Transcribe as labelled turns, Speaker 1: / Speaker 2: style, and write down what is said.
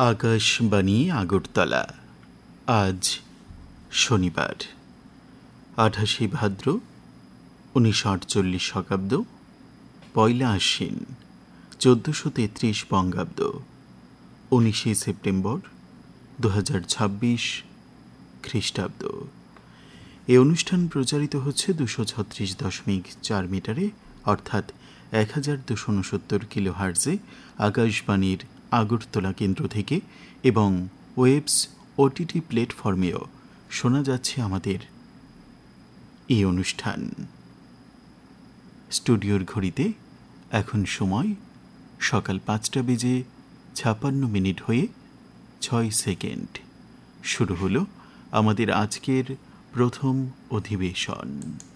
Speaker 1: আকাশবাণী আগরতলা। আজ শনিবার 28 ভাদ্র 1948 শকাব্দ, পয়লা আশ্বিন 1433 বঙ্গাব্দ, 19 সেপ্টেম্বর 2026 খ্রিস্টাব্দ। এই অনুষ্ঠান প্রচারিত হচ্ছে 236.4 মিটারে, অর্থাৎ 1269 কিলোহার্জে আকাশবাণীর আগরতলা কেন্দ্র থেকে, এবং ওয়েবস ওটিটি প্ল্যাটফর্মেও শোনা যাচ্ছে আমাদের এই অনুষ্ঠান। স্টুডিওর ঘড়িতে এখন সময় সকাল 5:56 হয়ে 6 সেকেন্ড। শুরু হলো আমাদের আজকের প্রথম অধিবেশন।